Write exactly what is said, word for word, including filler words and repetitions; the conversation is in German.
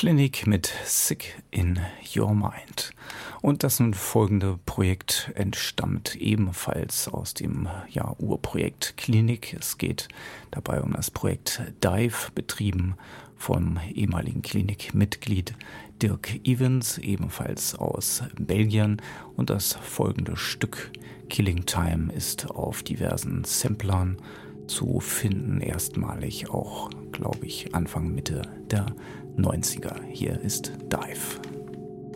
Klinik mit Sick in Your Mind. Und das nun folgende Projekt entstammt ebenfalls aus dem ja, Urprojekt Klinik. Es geht dabei um das Projekt Dive, betrieben vom ehemaligen Klinikmitglied Dirk Evans, ebenfalls aus Belgien. Und das folgende Stück Killing Time ist auf diversen Samplern zu finden, erstmalig auch, glaube ich, Anfang, Mitte der neunziger. Hier ist Dive.